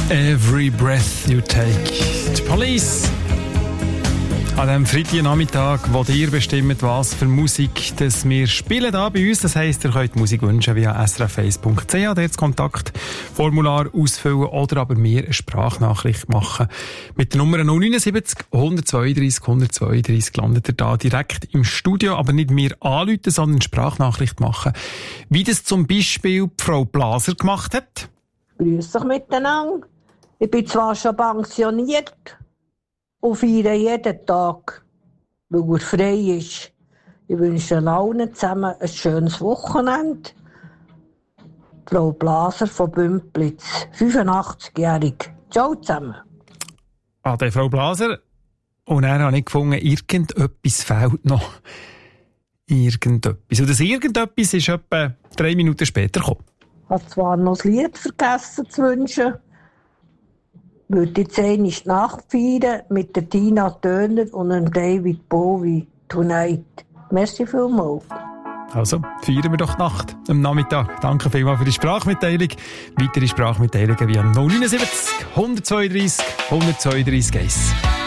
Every breath you take. Die Police. An diesem Freitagnachmittag, wo ihr bestimmt, was für Musik das wir spielen hier bei uns. Das heisst, ihr könnt Musik wünschen via srf1.ch, dort das Kontaktformular ausfüllen oder aber mir eine Sprachnachricht machen. Mit der Nummer 079 132 132 landet ihr da direkt im Studio, aber nicht mir anrufen, sondern eine Sprachnachricht machen. Wie das zum Beispiel Frau Blaser gemacht hat. Grüß dich miteinander. Ich bin zwar schon pensioniert und feiere jeden Tag, weil er frei ist. Ich wünsche allen zusammen ein schönes Wochenende. Frau Blaser von Bümplitz, 85-jährig. Ciao zusammen. Ade, Frau Blaser. Und dann habe ich gefunden, irgendetwas fehlt noch. Irgendetwas. Und das Irgendetwas ist etwa 3 Minuten später gekommen. Ich habe zwar noch das Lied vergessen zu wünschen, würde jetzt einmal nachfeiern mit der Tina Turner und dem David Bowie «Tonight». Merci vielmals. Also, feiern wir doch die Nacht am Nachmittag. Danke vielmals für die Sprachmitteilung. Weitere Sprachmitteilungen wie am 079 132 132 1.